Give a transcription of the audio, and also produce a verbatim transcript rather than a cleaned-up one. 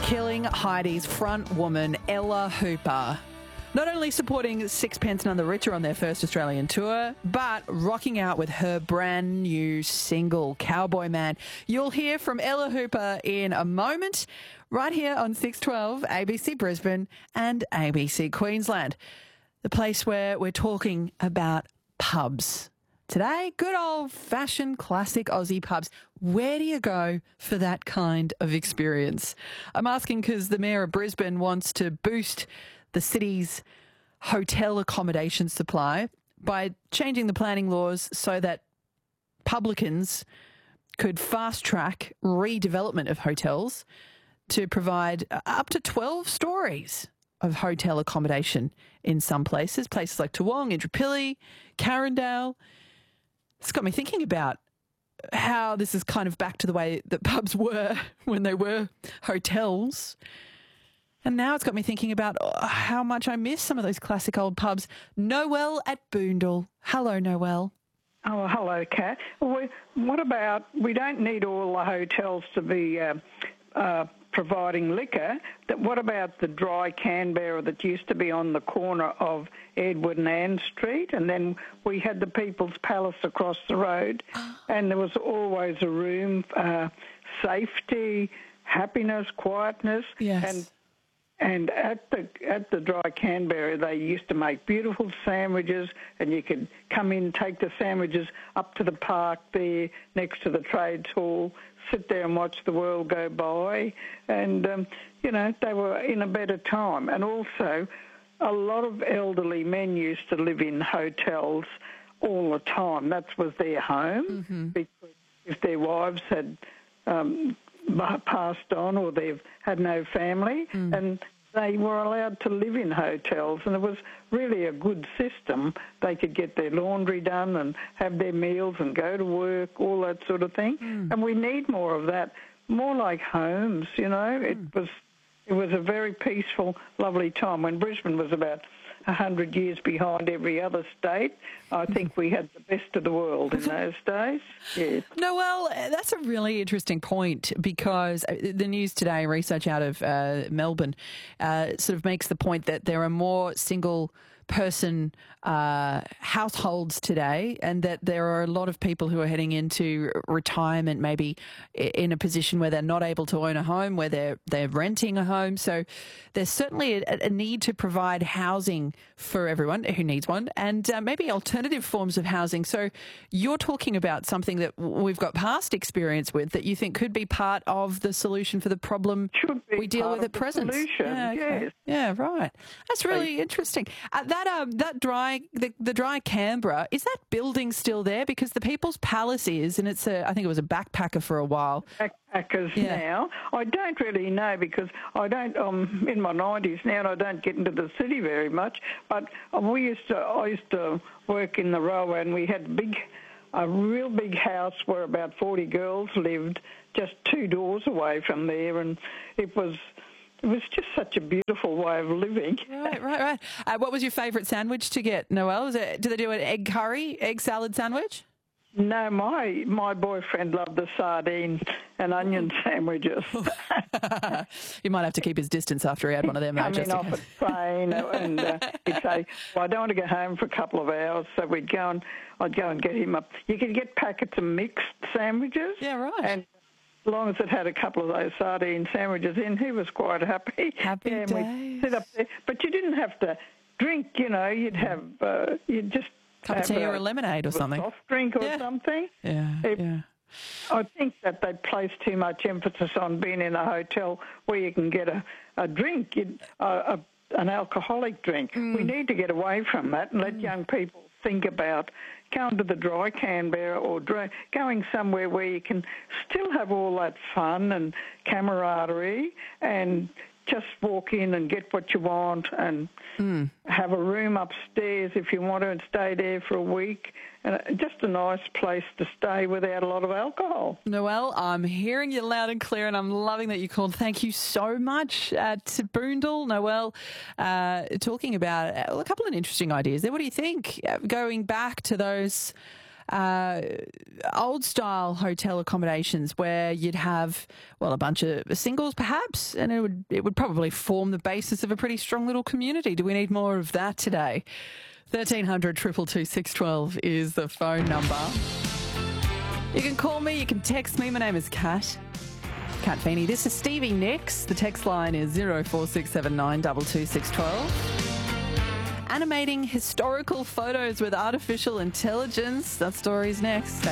Killing Heidi's front woman, Ella Hooper. Not only supporting Sixpence None the Richer on their first Australian tour, but rocking out with her brand new single, Cowboy Man. You'll hear from Ella Hooper in a moment, right here on six twelve A B C Brisbane and A B C Queensland, the place where we're talking about pubs. Today, good old-fashioned classic Aussie pubs. Where do you go for that kind of experience? I'm asking because the Mayor of Brisbane wants to boost the city's hotel accommodation supply by changing the planning laws so that publicans could fast-track redevelopment of hotels to provide up to twelve stories of hotel accommodation in some places, places like Toowong, Indooroopilly, Carindale. It's got me thinking about how this is kind of back to the way that pubs were when they were hotels. And now it's got me thinking about oh, how much I miss some of those classic old pubs. Noel at Boondall. Hello, Noel. Oh, hello, Kat. We, what about, we don't need all the hotels to be uh, uh, providing liquor. That, what about the dry Canberra that used to be on the corner of Edward and Ann Street? And then we had the People's Palace across the road, and there was always a room, uh, safety, happiness, quietness. Yes. And And at the at the Dry Canberra, they used to make beautiful sandwiches, and you could come in, take the sandwiches up to the park there next to the trades hall, sit there and watch the world go by. And, um, you know, they were in a better time. And also, a lot of elderly men used to live in hotels all the time. That was their home, mm-hmm. because if their wives had um, passed on or they've had no family, mm. and they were allowed to live in hotels, and it was really a good system. They could get their laundry done and have their meals and go to work, all that sort of thing. Mm. And we need more of that, more like homes, you know. Mm. It was it was a very peaceful, lovely time. When Brisbane was about one hundred years behind every other state, I think we had the best of the world in those days. Yes. Noel, that's a really interesting point, because the news today, research out of uh, Melbourne, uh, sort of makes the point that there are more single person uh, households today, and that there are a lot of people who are heading into retirement, maybe in a position where they're not able to own a home, where they're they're renting a home. So there's certainly a, a need to provide housing for everyone who needs one, and uh, maybe alternative forms of housing. So you're talking about something that we've got past experience with that you think could be part of the solution for the problem Should be we deal with at present. Solution. Yeah, okay. Yes. Yeah, right. That's really interesting. Uh, that um, that dry the, the dry Canberra, is that building still there? Because the People's Palace is, and it's a I think it was a backpacker for a while. Backpackers yeah. now. I don't really know, because I don't. I'm in my nineties now, and I don't get into the city very much. But we used to. I used to work in the railway, and we had big. A real big house where about forty girls lived, just two doors away from there, and it was it was just such a beautiful way of living. Right, right, right. Uh, what was your favourite sandwich to get, Noel? Was it, did they do an egg curry, egg salad sandwich? No, my my boyfriend loved the sardine and onion sandwiches. You might have to keep his distance after he had one of them. Coming off a train, and uh, he'd say, "Well, I don't want to go home for a couple of hours," so we'd go and I'd go and get him up. You could get packets of mixed sandwiches. Yeah, right. And as long as it had a couple of those sardine sandwiches in, he was quite happy. Happy yeah, days. We'd sit up there, but you didn't have to drink. You know, you'd have uh, you'd just. Cup of tea or a lemonade or something. A soft drink or yeah. something. Yeah, it, yeah. I think that they place too much emphasis on being in a hotel where you can get a, a drink, a, a, an alcoholic drink. Mm. We need to get away from that and let mm. young people think about going to the Dry Canberra or dry, going somewhere where you can still have all that fun and camaraderie and just walk in and get what you want and mm. have a room upstairs if you want to and stay there for a week. And just a nice place to stay without a lot of alcohol. Noel, I'm hearing you loud and clear, and I'm loving that you called. Thank you so much uh, to Boondall. Noel, uh, talking about a couple of interesting ideas there. What do you think? Uh, going back to those uh, old-style hotel accommodations where you'd have, well, a bunch of singles perhaps, and it would it would probably form the basis of a pretty strong little community. Do we need more of that today? thirteen hundred, two two two, six one two is the phone number. You can call me, you can text me. My name is Kat. Kat Feeney. This is Stevie Nicks. The text line is zero four six seven nine two two six one two. Animating historical photos with artificial intelligence. That story's next.